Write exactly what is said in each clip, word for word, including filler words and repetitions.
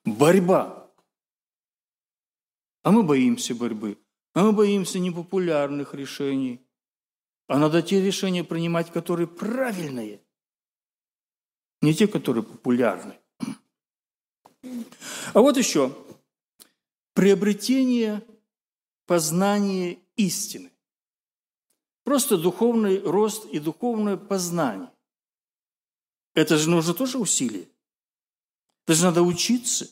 борьба. А мы боимся борьбы. А мы боимся непопулярных решений. А надо те решения принимать, которые правильные. Не те, которые популярны. А вот еще. Приобретение познания истины. Просто духовный рост и духовное познание. Это же нужно тоже усилие. Это же надо учиться.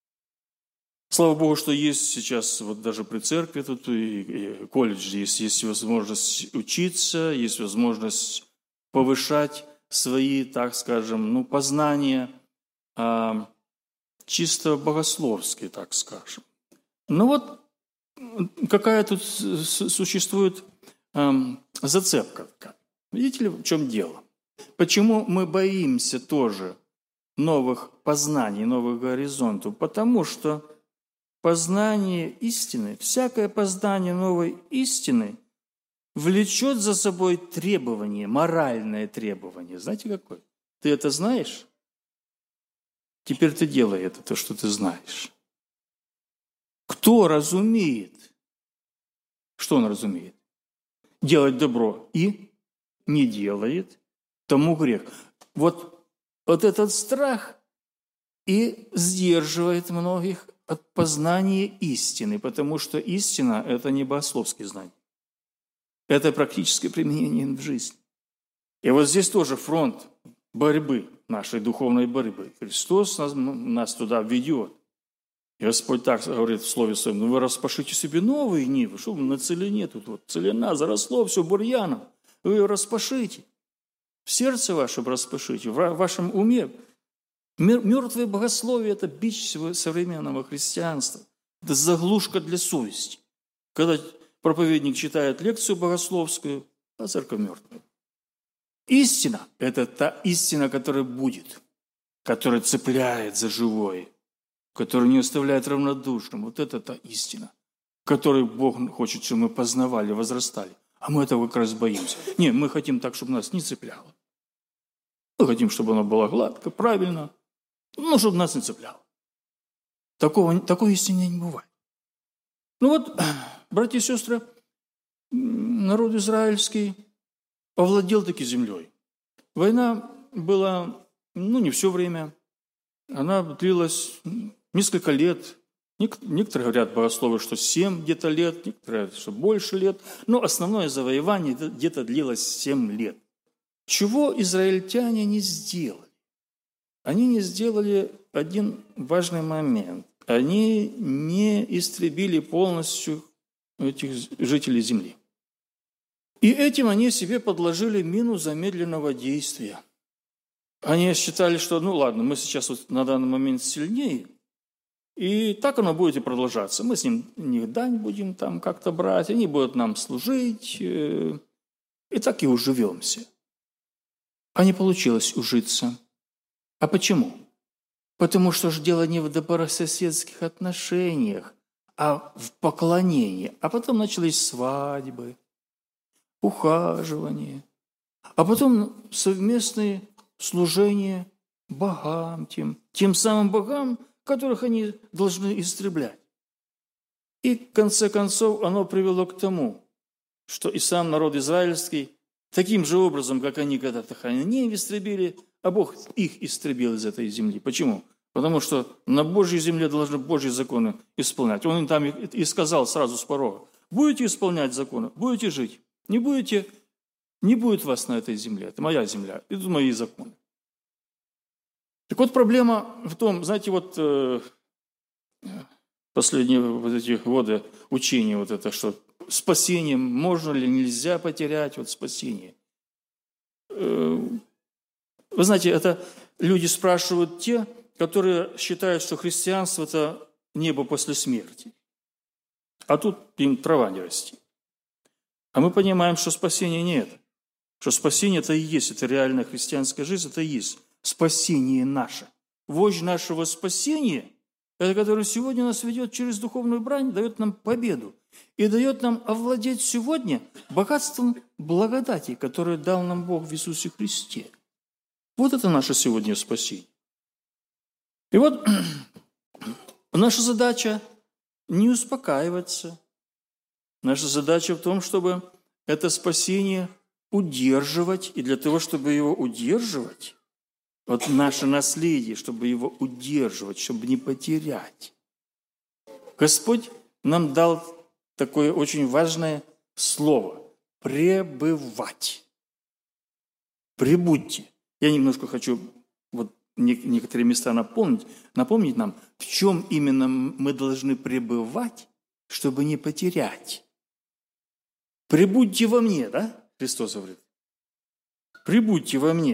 Слава Богу, что есть сейчас, вот даже при церкви, тут и, и колледж есть, есть возможность учиться, есть возможность повышать свои, так скажем, ну, познания, а, чисто богословские, так скажем. Ну вот какая тут существует а, зацепка. Видите ли, в чем дело? Почему мы боимся тоже новых познаний, новых горизонтов? Потому что познание истины, всякое познание новой истины влечет за собой требование, моральное требование. Знаете, какое? Ты это знаешь? Теперь ты делай это, то, что ты знаешь. Кто разумеет? Что он разумеет? Делать добро и не делает, тому грех. Вот, вот этот страх и сдерживает многих от познания истины, потому что истина – это не богословские знания. Это практическое применение в жизни. И вот здесь тоже фронт борьбы, нашей духовной борьбы. Христос нас, нас туда ведет. И Господь так говорит в Слове Своем: ну вы распашите себе новые нивы, что вы на целине тут, вот целина, заросло все бурьяном, вы ее распашите. В сердце вашем распашите, в вашем уме. Мертвое богословие – это бич современного христианства. Это заглушка для совести. Когда проповедник читает лекцию богословскую, а церковь мертвая. Истина – это та истина, которая будет, которая цепляет за живое, которая не оставляет равнодушным. Вот это та истина, которую Бог хочет, чтобы мы познавали, возрастали. А мы этого как раз боимся. Нет, мы хотим так, чтобы нас не цепляло. Мы хотим, чтобы оно было гладко, правильно. Ну, чтобы нас не цепляло. Такого, такой истины не бывает. Ну вот, братья и сестры, народ израильский овладел таки землей. Война была, ну, не все время. Она длилась несколько лет. Некоторые говорят, богословы, что семь где-то лет, некоторые говорят, что больше лет. Но основное завоевание где-то длилось семь лет. Чего израильтяне не сделали? Они не сделали один важный момент. Они не истребили полностью этих жителей земли. И этим они себе подложили мину замедленного действия. Они считали, что, ну ладно, мы сейчас вот на данный момент сильнее, и так оно будет и продолжаться. Мы с ним не дань будем там как-то брать, они будут нам служить, и так и уживемся. А не получилось ужиться. А почему? Потому что же дело не в добрососедских отношениях, а в поклонении. А потом начались свадьбы, ухаживания, а потом совместные служения богам, тем, тем самым богам, которых они должны истреблять. И в конце концов оно привело к тому, что и сам народ израильский таким же образом, как они когда-то хананеев истребили, а Бог их истребил из этой земли. Почему? Потому что на Божьей земле должны Божьи законы исполнять. Он им там и сказал сразу с порога: будете исполнять законы, будете жить. Не будете, не будет вас на этой земле. Это моя земля, это мои законы. Так вот, проблема в том, знаете, вот э, последние вот эти годы учения, вот это, что спасение, можно ли, нельзя потерять, вот спасение. Э, вы знаете, это люди спрашивают те, которые считают, что христианство – это небо после смерти. А тут им трава не растет. А мы понимаем, что спасение не это. Что спасение – это и есть, это реальная христианская жизнь, это и есть спасение наше. Вождь нашего спасения, это который сегодня нас ведет через духовную брань, дает нам победу и дает нам овладеть сегодня богатством благодати, которое дал нам Бог в Иисусе Христе. Вот это наше сегодня спасение. И вот Наша задача не успокаиваться. Наша задача в том, чтобы это спасение удерживать. И для того, чтобы его удерживать, вот наше наследие, чтобы его удерживать, чтобы не потерять. Господь нам дал такое очень важное слово – пребывать. Прибудьте. Я немножко хочу вот некоторые места напомнить, напомнить нам, в чем именно мы должны пребывать, чтобы не потерять. Прибудьте во мне, да? Христос говорит. Прибудьте во мне.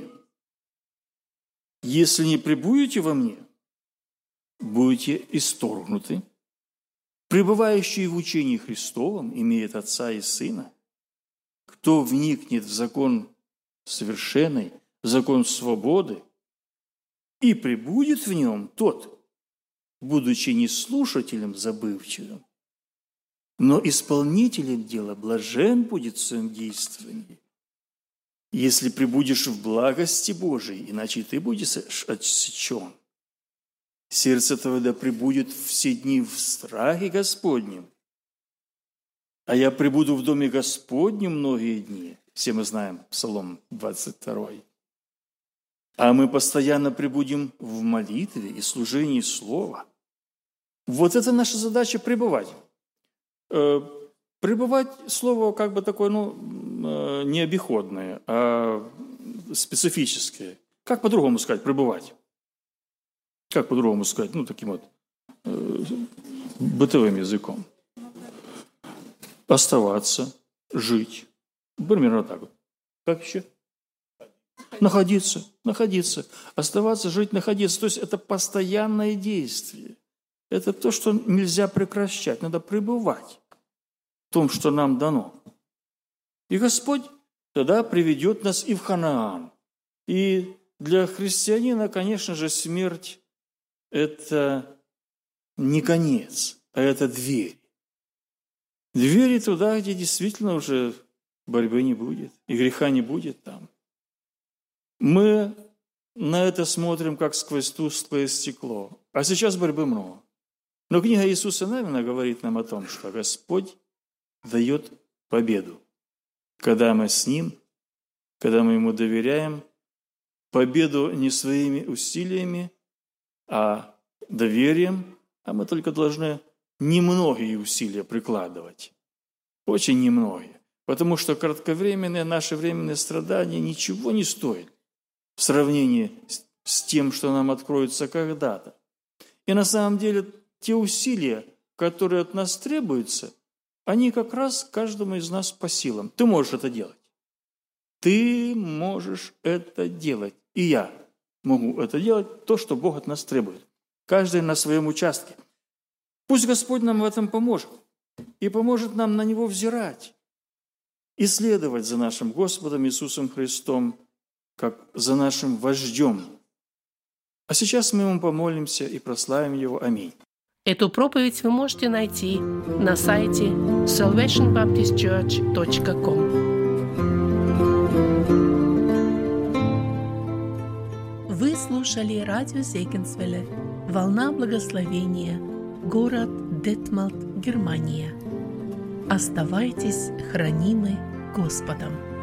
Если не прибудете во мне, будете исторгнуты. Пребывающий в учении Христовом имеет Отца и Сына. Кто вникнет в закон совершенный, закон свободы, и пребудет в нем, тот, будучи не слушателем забывчивым, но исполнителем дела, блажен будет в своем действовании. Если пребудешь в благости Божией, иначе ты будешь отсечен. Сердце твое да пребудет все дни в страхе Господнем. А я пребуду в доме Господнем многие дни. Все мы знаем Псалом двадцать два. А мы постоянно пребудем в молитве и служении Слова. Вот это наша задача – пребывать. Пребывать – слово как бы такое, ну, не обиходное, а специфическое. Как по-другому сказать «пребывать»? Как по-другому сказать? Ну, таким вот э, бытовым языком. Оставаться, жить. Примерно так вот. Как еще? Находиться, находиться. Оставаться, жить, находиться. То есть это постоянное действие. Это то, что нельзя прекращать. Надо пребывать в том, что нам дано. И Господь тогда приведет нас и в Ханаан. И для христианина, конечно же, смерть – это не конец, а это дверь. Двери туда, где действительно уже борьбы не будет, и греха не будет там. Мы на это смотрим, как сквозь тусклое стекло. А сейчас борьбы много. Но книга Иисуса Навина говорит нам о том, что Господь дает победу. Когда мы с Ним, когда мы Ему доверяем, победу не своими усилиями, а доверием, а мы только должны немногие усилия прикладывать. Очень немногие. Потому что кратковременные наши временные страдания ничего не стоят в сравнении с тем, что нам откроется когда-то. И на самом деле те усилия, которые от нас требуются, они как раз каждому из нас по силам. Ты можешь это делать. Ты можешь это делать. И я могу это делать, то, что Бог от нас требует. Каждый на своем участке. Пусть Господь нам в этом поможет. И поможет нам на Него взирать. И следовать за нашим Господом Иисусом Христом, как за нашим вождем. А сейчас мы Ему помолимся и прославим Его. Аминь. Эту проповедь вы можете найти на сайте салвейшн баптист черч точка ком. Вы слушали радио Зегенсвелле «Волна благословения», город Детмалт, Германия. Оставайтесь хранимы Господом.